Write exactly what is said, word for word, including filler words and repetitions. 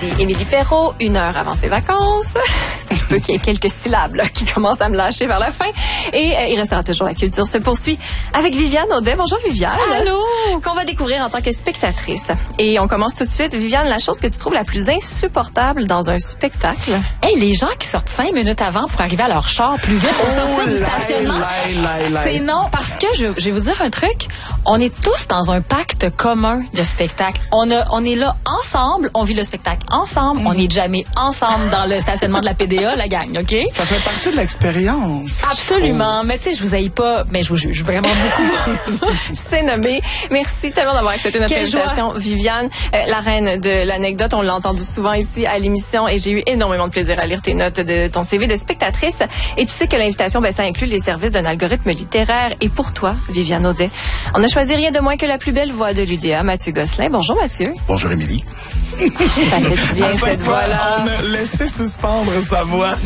Ici Émilie Perrault, une heure avant ses vacances. Ça se peut qu'il y ait quelques syllabes là, qui commencent à me lâcher vers la fin. Et euh, il restera toujours la culture se poursuit avec Viviane Audet. Bonjour Viviane. Allô. Qu'on va découvrir en tant que spectatrice. Et on commence tout de suite. Viviane, la chose que tu trouves la plus insupportable dans un spectacle? Hey, les gens qui sortent cinq minutes avant pour arriver à leur char plus vite pour sortir Oh, du lai, stationnement, lai, lai, lai. c'est non. Parce que je, je vais vous dire un truc. On est tous dans un pacte commun de spectacle. On a, on est là ensemble, on vit le spectacle ensemble, mm. on est jamais ensemble dans le stationnement de la P D A, la gang, OK? Ça fait partie de l'expérience. Absolument. Oh. Mais tu sais, je vous haïs pas, mais je vous juge vraiment beaucoup. C'est nommé. Merci tellement d'avoir accepté notre Quelle invitation, joie. Viviane, euh, la reine de l'anecdote. On l'a entendu souvent ici à l'émission et j'ai eu énormément de plaisir à lire tes notes de ton C V de spectatrice. Et tu sais que l'invitation, ben, ça inclut les services d'un algorithme littéraire. Et pour toi, Viviane Audet, on n'a choisi rien de moins que la plus belle voix de l'U D A, Mathieu Gosselin. Bonjour Mathieu. Bonjour Émilie. Ça fait du bien cette voix-là. On a laissé suspendre sa voix.